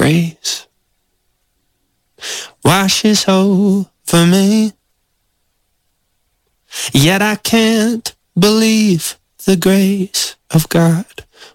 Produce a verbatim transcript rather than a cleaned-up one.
grace washes over me. Yet I can't believe the grace of God.